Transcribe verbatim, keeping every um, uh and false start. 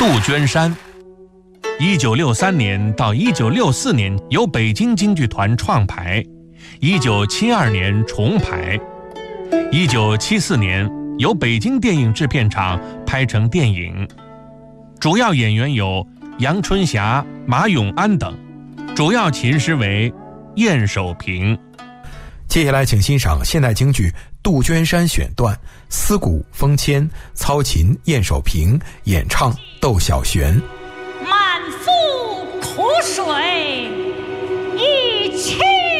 杜鹃山，一九六三年到一九六四年由北京京剧团创排，一九七二年重排，一九七四年由北京电影制片厂拍成电影。主要演员有杨春霞、马永安等，主要琴师为燕守平。 接下来请欣赏现代京剧《杜鹃山》选段，司鼓封谦，操琴燕守平，演唱窦小璇。 满腹苦水